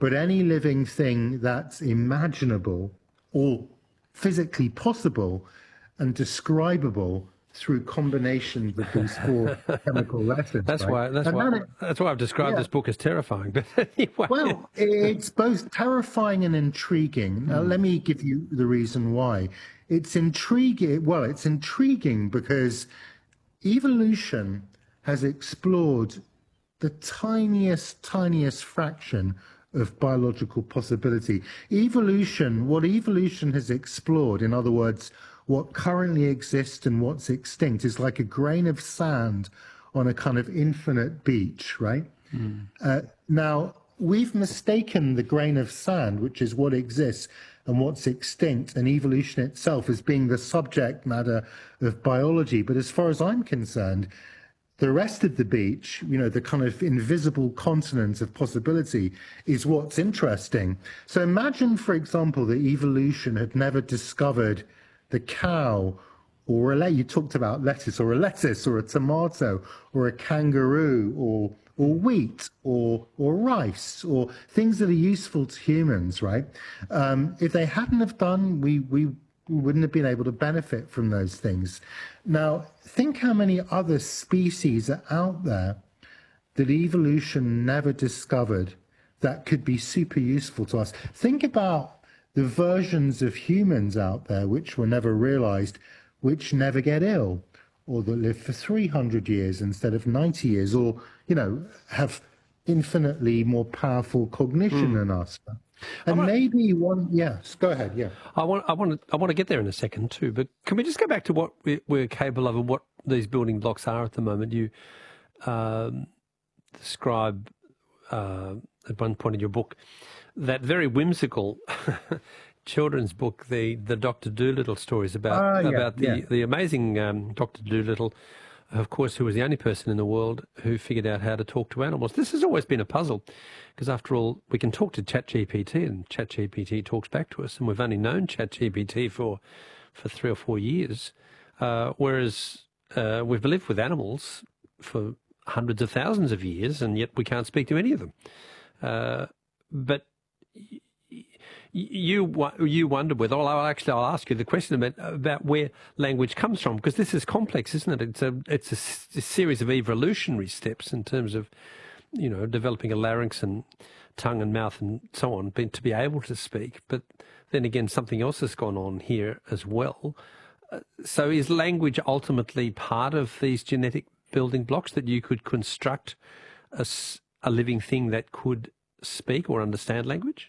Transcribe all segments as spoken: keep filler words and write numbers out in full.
but any living thing that's imaginable or physically possible and describable through combinations of these four chemical letters. That's right? why. That's and why. it, that's why I've described yeah. this book as terrifying. But anyway. Well, it's both terrifying and intriguing. Now, Mm. let me give you the reason why. It's intriguing. Well, it's intriguing because evolution has explored the tiniest, tiniest fraction of biological possibility. Evolution, what evolution has explored, in other words, what currently exists and what's extinct, is like a grain of sand on a kind of infinite beach, right? Mm. Uh, now, we've mistaken the grain of sand, which is what exists and what's extinct, and evolution itself as being the subject matter of biology. But as far as I'm concerned, the rest of the beach, you know, the kind of invisible continent of possibility, is what's interesting. So imagine, for example, that evolution had never discovered the cow, or a, you talked about lettuce, or a lettuce, or a tomato, or a kangaroo, or or wheat, or or rice, or things that are useful to humans, right? Um, if they hadn't have done, we we we wouldn't have been able to benefit from those things. Now, think how many other species are out there that evolution never discovered that could be super useful to us. Think about the versions of humans out there which were never realized, which never get ill, or that live for three hundred years instead of ninety years, or, you know, have infinitely more powerful cognition mm. than us. And want, maybe one, yes, go ahead, yeah. I want, I want, to, I want to get there in a second too, but can we just go back to what we, we're capable of and what these building blocks are at the moment? You um, describe uh, at one point in your book that very whimsical children's book, the the Doctor Dolittle stories about uh, yeah, about the yeah. the amazing um, Doctor Dolittle, of course, who was the only person in the world who figured out how to talk to animals. This has always been a puzzle, because after all, we can talk to ChatGPT, and ChatGPT talks back to us, and we've only known ChatGPT for for three or four years, uh, whereas uh, we've lived with animals for hundreds of thousands of years, and yet we can't speak to any of them. Uh, but You you wonder whether, well, actually I'll ask you the question about, about where language comes from, because this is complex, isn't it? It's a it's a, a series of evolutionary steps in terms of, you know, developing a larynx and tongue and mouth and so on to be able to speak. But then again, something else has gone on here as well. Uh, so is language ultimately part of these genetic building blocks, that you could construct a, a living thing that could speak or understand language?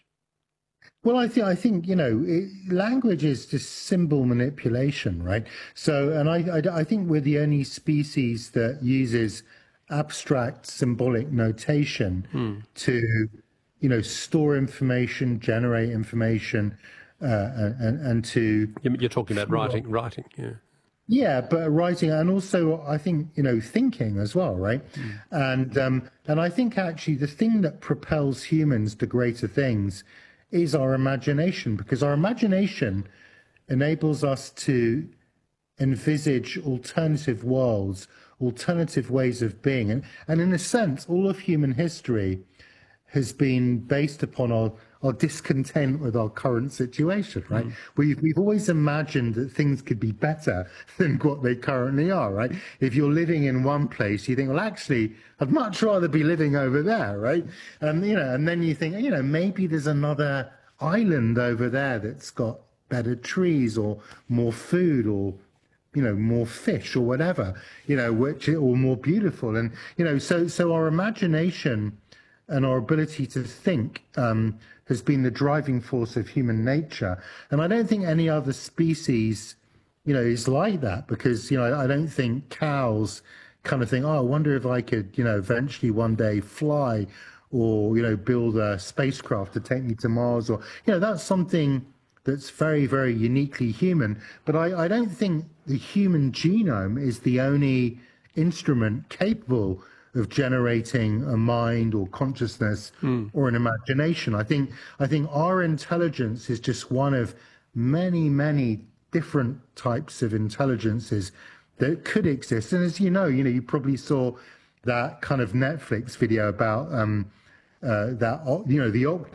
Well, I think I think you know, it, language is just symbol manipulation, right? So, and I, I I think we're the only species that uses abstract symbolic notation hmm. to, you know, store information, generate information, uh, and and to. You're talking about writing, writing, yeah. Yeah, but writing, and also I think, you know, thinking as well, right? Mm. And um, and I think actually the thing that propels humans to greater things is our imagination, because our imagination enables us to envisage alternative worlds, alternative ways of being. And, and in a sense, all of human history has been based upon our, our discontent with our current situation, right? Mm. We've, we've always imagined that things could be better than what they currently are, right? If you're living in one place, you think, well, actually, I'd much rather be living over there, right? And, you know, and then you think, you know, maybe there's another island over there that's got better trees or more food or, you know, more fish or whatever, you know, which, or more beautiful. And, you know, so, so our imagination and our ability to think um, has been the driving force of human nature. And I don't think any other species, you know, is like that, because, you know, I don't think cows kind of think, oh, I wonder if I could, you know, eventually one day fly, or, you know, build a spacecraft to take me to Mars, or, you know, that's something that's very, very uniquely human. But I, I don't think the human genome is the only instrument capable of generating a mind or consciousness mm. or an imagination. I think I think our intelligence is just one of many, many different types of intelligences that could exist. And as you know, you know, you probably saw that kind of Netflix video about um, uh, that, you know, the